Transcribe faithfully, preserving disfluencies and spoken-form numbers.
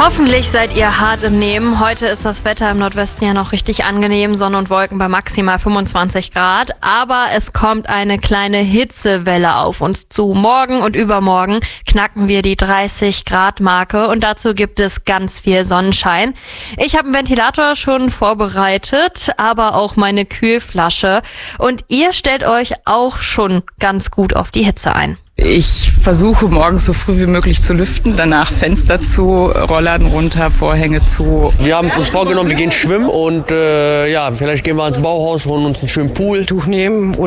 Hoffentlich seid ihr hart im Nehmen. Heute ist das Wetter im Nordwesten ja noch richtig angenehm. Sonne und Wolken bei maximal fünfundzwanzig Grad. Aber es kommt eine kleine Hitzewelle auf uns zu. Morgen und übermorgen knacken wir die dreißig Grad Marke und dazu gibt es ganz viel Sonnenschein. Ich habe einen Ventilator schon vorbereitet, aber auch meine Kühlflasche. Und ihr stellt euch auch schon ganz gut auf die Hitze ein. Ich versuche morgens so früh wie möglich zu lüften, danach Fenster zu, Rollladen runter, Vorhänge zu. Wir haben uns vorgenommen, wir gehen schwimmen und äh, ja, vielleicht gehen wir ins Bauhaus, holen uns einen schönen Pool. Tuch nehmen